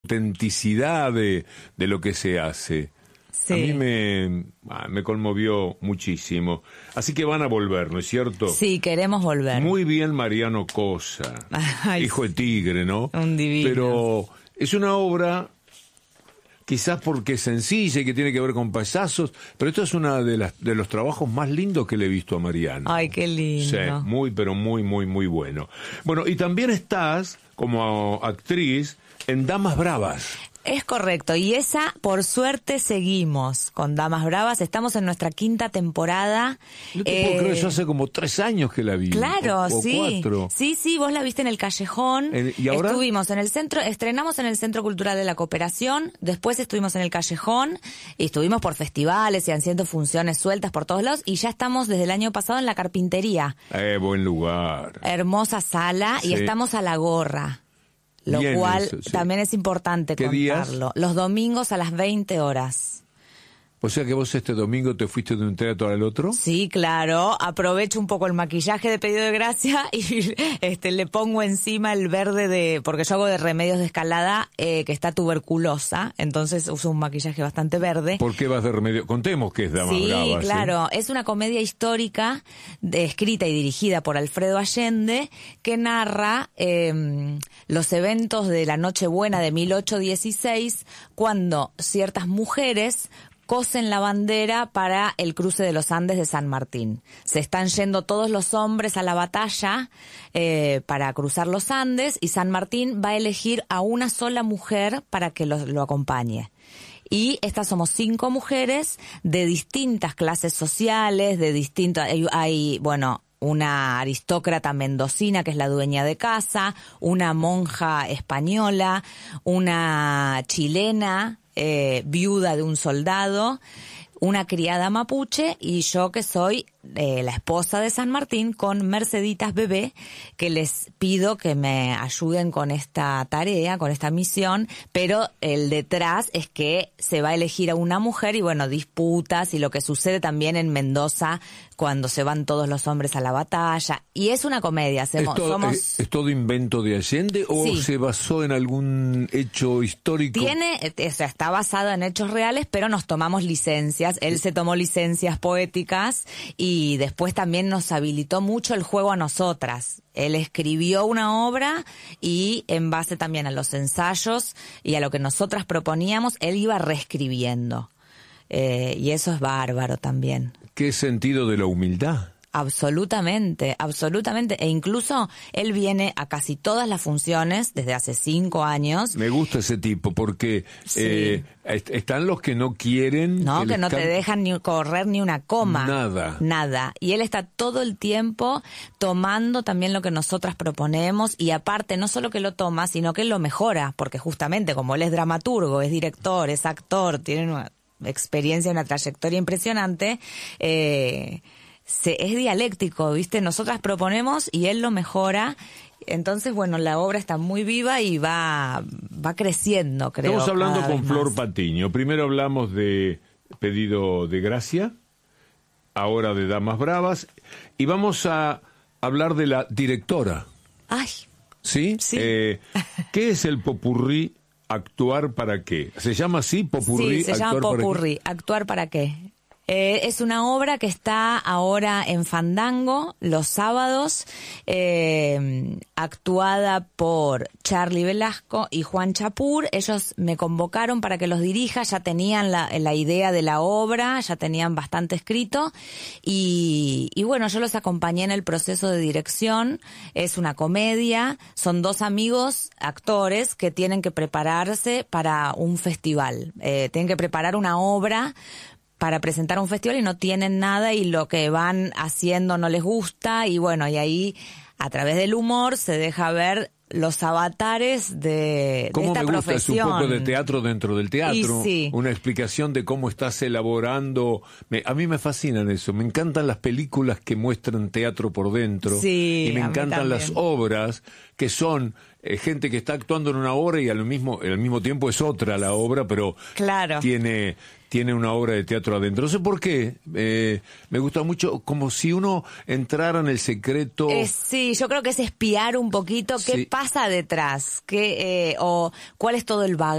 autenticidad de lo que se hace. Sí. A mí me conmovió muchísimo. Así que van a volver, ¿no es cierto? Sí, queremos volver. Muy bien Mariano Cosa, Ay, hijo de tigre, ¿no? Un divino. Pero es una obra, quizás porque es sencilla y que tiene que ver con payasos, pero esto es uno de los trabajos más lindos que le he visto a Mariano. Ay, qué lindo. Sí, muy, pero muy, muy, muy bueno. Bueno, y también estás como actriz en Damas Bravas. Es correcto, y esa, por suerte, seguimos con Damas Bravas. Estamos en nuestra 5ª temporada. No te puedo creer, yo hace como 3 años que la vi. Claro, o sí. 4. Sí, vos la viste en el Callejón. ¿Y ahora? Estuvimos en el centro, estrenamos en el Centro Cultural de la Cooperación, después estuvimos en el Callejón, y estuvimos por festivales y haciendo funciones sueltas por todos lados, y ya estamos desde el año pasado en la Carpintería. Buen lugar. Hermosa sala, Sí. y estamos a la gorra. Lo Bien cual eso, sí. también es importante ¿Qué contarlo. Los domingos a las 20 horas. O sea que vos este domingo te fuiste de un teatro al otro. Sí, claro. Aprovecho un poco el maquillaje de pedido de gracia y le pongo encima el verde porque yo hago de Remedios de Escalada, que está tuberculosa, entonces uso un maquillaje bastante verde. ¿Por qué vas de remedio? Contemos qué es Damas Bravas. Sí, claro. Es una comedia histórica escrita y dirigida por Alfredo Allende que narra los eventos de la Nochebuena de 1816 cuando ciertas mujeres cosen la bandera para el cruce de los Andes de San Martín. Se están yendo todos los hombres a la batalla para cruzar los Andes y San Martín va a elegir a una sola mujer para que lo acompañe. Y estas somos 5 mujeres de distintas clases sociales, hay una aristócrata mendocina que es la dueña de casa, una monja española, una chilena, viuda de un soldado, una criada mapuche y yo que soy la esposa de San Martín con Merceditas Bebé, que les pido que me ayuden con esta tarea, con esta misión, pero el detrás es que se va a elegir a una mujer y disputas y lo que sucede también en Mendoza cuando se van todos los hombres a la batalla. Y es una comedia. ¿Es todo invento de Allende o Sí. se basó en algún hecho histórico? Está basado en hechos reales, pero nos tomamos licencias. Él se tomó licencias poéticas y después también nos habilitó mucho el juego a nosotras. Él escribió una obra y en base también a los ensayos y a lo que nosotras proponíamos, él iba reescribiendo. Y eso es bárbaro también. ¿Qué sentido de la humildad? Absolutamente, absolutamente. E incluso él viene a casi todas las funciones desde hace 5 años. Me gusta ese tipo porque Sí. Están los que no quieren... Que no te dejan ni correr ni una coma. Nada. Y él está todo el tiempo tomando también lo que nosotras proponemos y aparte no solo que lo toma, sino que él lo mejora, porque justamente como él es dramaturgo, es director, es actor, tiene una experiencia, una trayectoria impresionante, es dialéctico, ¿viste? Nosotras proponemos y él lo mejora. Entonces, la obra está muy viva y va creciendo, creo. Estamos hablando cada con vez Flor más. Patiño. Primero hablamos de Pedido de Gracia, ahora de Damas Bravas, y vamos a hablar de la directora. Ay, ¿Sí? Sí. ¿Qué es el popurrí Actuar para qué? ¿Se llama así, popurrí? sí, se llama Actuar para qué? Popurrí. ¿Actuar para qué? Es una obra que está ahora en Fandango los sábados, actuada por Charly Velasco y Juan Chapur. Ellos me convocaron para que los dirija, ya tenían la idea de la obra, ya tenían bastante escrito y yo los acompañé en el proceso de dirección. Es una comedia, son 2 amigos actores que tienen que prepararse para un festival, tienen que preparar una obra para presentar un festival y no tienen nada y lo que van haciendo no les gusta y ahí a través del humor se deja ver los avatares de esta profesión. ¿Cómo me gusta? Es un poco de teatro dentro del teatro. Y sí. Una explicación de cómo estás elaborando. A mí me fascinan eso. Me encantan las películas que muestran teatro por dentro. Sí, y me a mí encantan también. las obras que son gente que está actuando en una obra y al mismo tiempo es otra la obra, pero Claro. tiene una obra de teatro adentro. No sé por qué. Me gusta mucho, como si uno entrara en el secreto. Sí, yo creo que es espiar un poquito qué Sí. pasa detrás, o cuál es todo el bagaje